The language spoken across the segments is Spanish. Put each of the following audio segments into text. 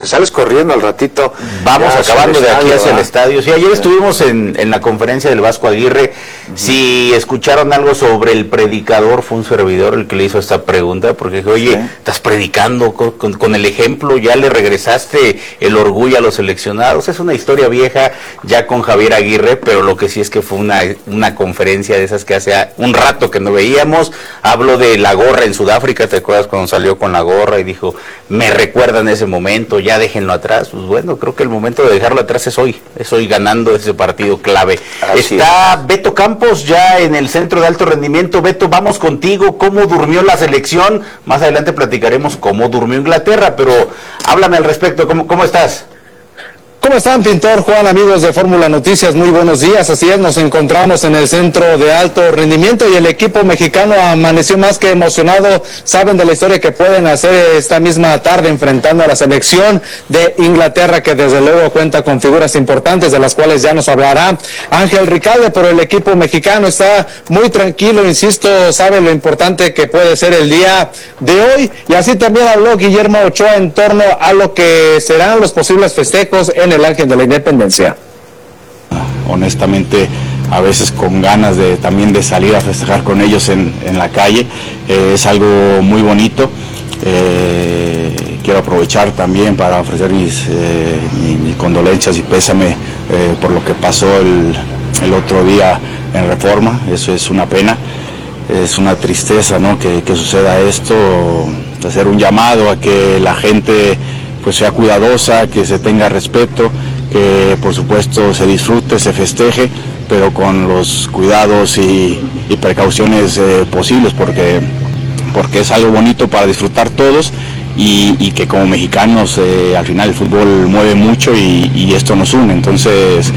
sales corriendo al ratito. Vamos acabando de aquí hacia el estadio. Sí, ayer estuvimos en la conferencia del Vasco Aguirre. Si escucharon algo sobre el predicador, fue un servidor el que le hizo esta pregunta, porque dije, oye, estás predicando con el ejemplo, ya le regresaste el orgullo a los seleccionados. Es una historia vieja ya con Javier Aguirre, pero lo que sí es que fue una conferencia de esas que hace un rato que no veíamos. Hablo de la gorra en Sudáfrica, ¿te acuerdas cuando salió con la gorra y dijo, me recuerdan ese momento, ya déjenlo atrás? Pues bueno, creo que el momento de dejarlo atrás es hoy ganando ese partido clave. Está Beto Campos ya en el centro de alto rendimiento. Beto, vamos contigo, ¿cómo durmió la selección? Más adelante platicaremos cómo durmió Inglaterra, pero háblame al respecto, ¿cómo estás? ¿Cómo están, Pintor, Juan, amigos de Fórmula Noticias? Muy buenos días. Así es, nos encontramos en el centro de alto rendimiento y el equipo mexicano amaneció más que emocionado. Saben de la historia que pueden hacer esta misma tarde enfrentando a la selección de Inglaterra, que desde luego cuenta con figuras importantes de las cuales ya nos hablará Ángel Ricalde, pero el equipo mexicano está muy tranquilo, insisto, sabe lo importante que puede ser el día de hoy. Y así también habló Guillermo Ochoa en torno a lo que serán los posibles festejos en el Ángel de la Independencia. Honestamente, a veces con ganas también de salir a festejar con ellos en la calle, es algo muy bonito. Quiero aprovechar también para ofrecer mis condolencias y pésame por lo que pasó el otro día en Reforma. Eso es una pena, es una tristeza, ¿no? que suceda esto. Hacer un llamado a que la gente pues sea cuidadosa, que se tenga respeto, que por supuesto se disfrute, se festeje, pero con los cuidados y precauciones posibles, porque es algo bonito para disfrutar todos y que como mexicanos al final el fútbol mueve mucho y esto nos une, entonces...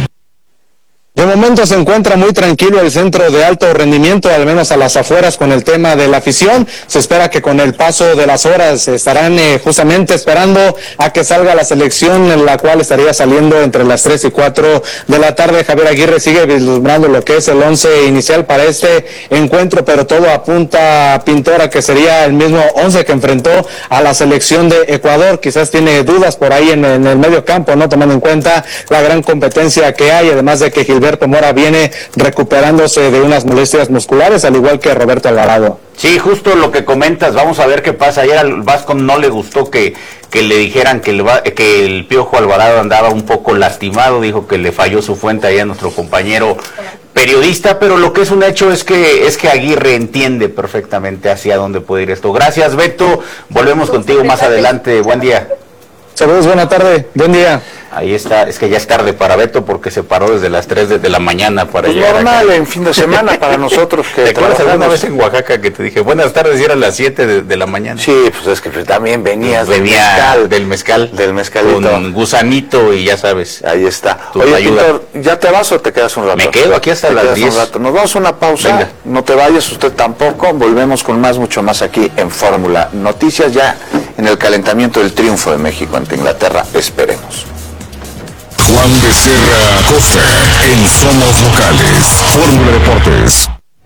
De momento se encuentra muy tranquilo el centro de alto rendimiento, al menos a las afueras, con el tema de la afición. Se espera que con el paso de las horas estarán justamente esperando a que salga la selección, en la cual estaría saliendo entre las 3 y 4 de la tarde. Javier Aguirre sigue vislumbrando lo que es el 11 inicial para este encuentro, pero todo apunta a Pintora que sería el mismo 11 que enfrentó a la selección de Ecuador. Quizás tiene dudas por ahí en el medio campo, no tomando en cuenta la gran competencia que hay, además de que Gilberto Mora viene recuperándose de unas molestias musculares, al igual que Roberto Alvarado. Sí, justo lo que comentas, vamos a ver qué pasa. Ayer al Vasco no le gustó que le dijeran que el Piojo Alvarado andaba un poco lastimado, dijo que le falló su fuente ahí a nuestro compañero periodista, pero lo que es un hecho es que Aguirre entiende perfectamente hacia dónde puede ir esto. Gracias, Beto, volvemos contigo más adelante, buen día. Saludos, buena tarde, buen día. Ahí está, es que ya es tarde para Beto porque se paró desde las 3 de la mañana para pues llegar normal acá. En fin de semana para nosotros que ¿Te acuerdas alguna vez en Oaxaca que te dije, buenas tardes, y eran las 7 de la mañana? Sí, pues es que también venías del mezcal. Del mezcalito. Con gusanito y ya sabes. Ahí está. Oye, Pintor, ¿ya te vas o te quedas un rato? Me quedo aquí hasta las 10. Nos vamos a una pausa. Venga. No te vayas, usted tampoco. Volvemos con mucho más aquí en Fórmula Noticias, ya en el calentamiento del triunfo de México ante Inglaterra. Esperemos. Juan Becerra Costa en Somos Locales. Fórmula Deportes.